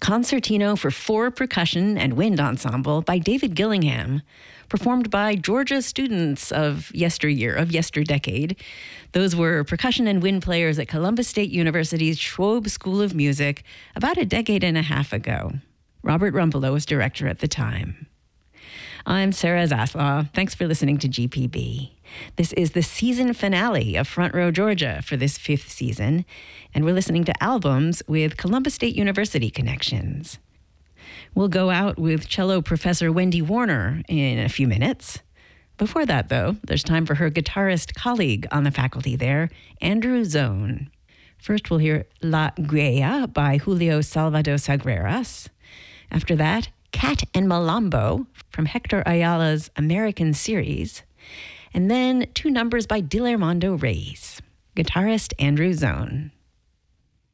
Concertino for 4 Percussion and Wind Ensemble by David Gillingham, performed by Georgia students of yesterdecade. Those were percussion and wind players at Columbus State University's Schwob School of Music about a decade and a half ago. Robert Rumpelow was director at the time. I'm Sarah Zaslaw. Thanks for listening to GPB. This is the season finale of Front Row Georgia for this 5th season, and we're listening to albums with Columbus State University connections. We'll go out with cello professor Wendy Warner in a few minutes. Before that, though, there's time for her guitarist colleague on the faculty there, Andrew Zone. First, we'll hear La Guaya by Julio Salvador Sagreras. After that, Cat and Malambo from Hector Ayala's American series. And then 2 numbers by Dilermando Reyes. Guitarist Andrew Zone.